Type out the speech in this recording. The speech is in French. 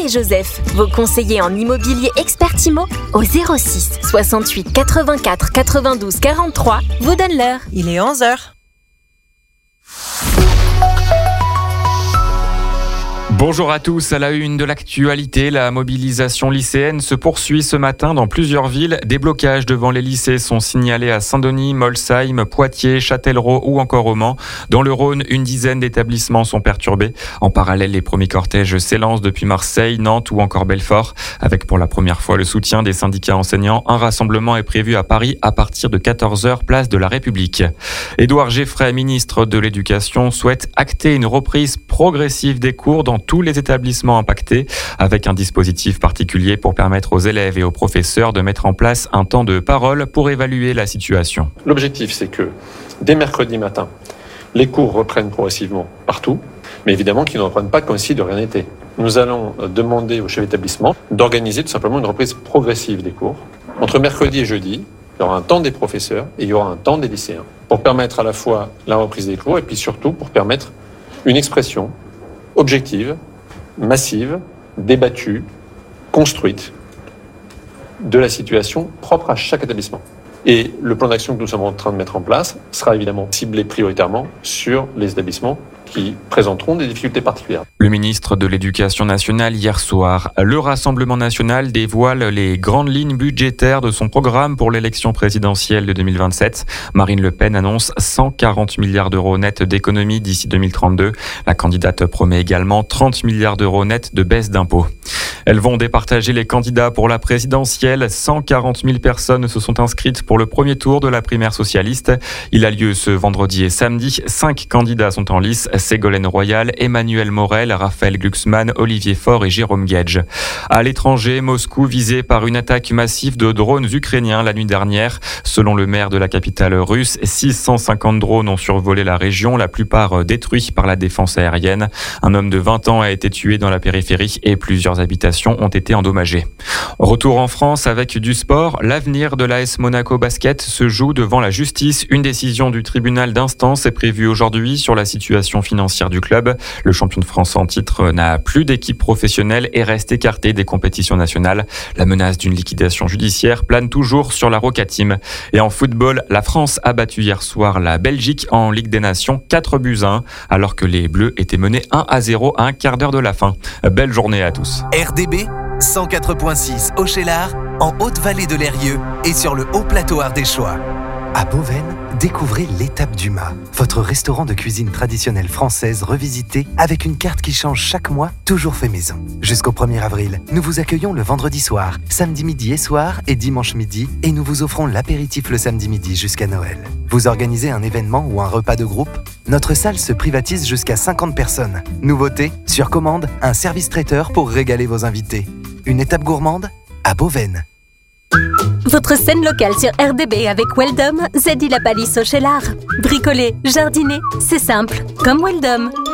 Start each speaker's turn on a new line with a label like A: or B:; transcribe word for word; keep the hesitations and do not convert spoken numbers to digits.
A: et Joseph, vos conseillers en immobilier expert Imo, au zéro six soixante-huit quatre-vingt-quatre quatre-vingt-douze quarante-trois, vous donnent l'heure.
B: Il est onze heures.
C: Bonjour à tous, à la une de l'actualité, la mobilisation lycéenne se poursuit ce matin dans plusieurs villes. Des blocages devant les lycées sont signalés à Saint-Denis, Molsheim, Poitiers, Châtellerault ou encore au Mans. Dans le Rhône, une dizaine d'établissements sont perturbés. En parallèle, les premiers cortèges s'élancent depuis Marseille, Nantes ou encore Belfort. Avec pour la première fois le soutien des syndicats enseignants, un rassemblement est prévu à Paris à partir de quatorze heures, place de la République. Édouard Geoffrey, ministre de l'Éducation, souhaite acter une reprise progressive des cours dans tous les établissements impactés, avec un dispositif particulier pour permettre aux élèves et aux professeurs de mettre en place un temps de parole pour évaluer la situation.
D: L'objectif, c'est que dès mercredi matin, les cours reprennent progressivement partout, mais évidemment qu'ils ne reprennent pas comme si de rien n'était. Nous allons demander aux chefs d'établissement d'organiser tout simplement une reprise progressive des cours. Entre mercredi et jeudi, il y aura un temps des professeurs et il y aura un temps des lycéens, pour permettre à la fois la reprise des cours et puis surtout pour permettre une expression objective, massive, débattue, construite de la situation propre à chaque établissement. Et le plan d'action que nous sommes en train de mettre en place sera évidemment ciblé prioritairement sur les établissements qui présenteront des difficultés particulières.
C: Le ministre de l'Éducation nationale hier soir. Le Rassemblement national dévoile les grandes lignes budgétaires de son programme pour l'élection présidentielle de deux mille vingt-sept. Marine Le Pen annonce cent quarante milliards d'euros nets d'économies d'ici deux mille trente-deux. La candidate promet également trente milliards d'euros nets de baisse d'impôts. Elles vont départager les candidats pour la présidentielle. cent quarante mille personnes se sont inscrites pour le premier tour de la primaire socialiste. Il a lieu ce vendredi et samedi. Cinq candidats sont en lice. Ségolène Royal, Emmanuel Morel, Raphaël Glucksmann, Olivier Faure et Jérôme Guedj. À l'étranger, Moscou visé par une attaque massive de drones ukrainiens la nuit dernière. Selon le maire de la capitale russe, six cent cinquante drones ont survolé la région, la plupart détruits par la défense aérienne. Un homme de vingt ans a été tué dans la périphérie et plusieurs habitations ont été endommagées. Retour en France avec du sport. L'avenir de l'A S Monaco Basket se joue devant la justice. Une décision du tribunal d'instance est prévue aujourd'hui sur la situation financière du club. Le champion de France en titre n'a plus d'équipe professionnelle et reste écarté des compétitions nationales. La menace d'une liquidation judiciaire plane toujours sur la Roca Team. Et en football, la France a battu hier soir la Belgique en Ligue des Nations quatre buts à un, alors que les Bleus étaient menés un à zéro à un quart d'heure de la fin. Belle journée à tous.
E: R D B cent quatre virgule six au Chélar, en Haute-Vallée de l'Eyrieux et sur le haut plateau ardéchois.
F: À Beauvaigne, découvrez l'étape du mât, votre restaurant de cuisine traditionnelle française revisité avec une carte qui change chaque mois, toujours fait maison. Jusqu'au premier avril, nous vous accueillons le vendredi soir, samedi midi et soir et dimanche midi et nous vous offrons l'apéritif le samedi midi jusqu'à Noël. Vous organisez un événement ou un repas de groupe? Notre salle se privatise jusqu'à cinquante personnes. Nouveauté, sur commande, un service traiteur pour régaler vos invités. Une étape gourmande? À Beauvaigne.
A: Votre scène locale sur R D B avec Weldom, Zeddy la Palisse au Chélar. Bricoler, jardiner, c'est simple, comme Weldom.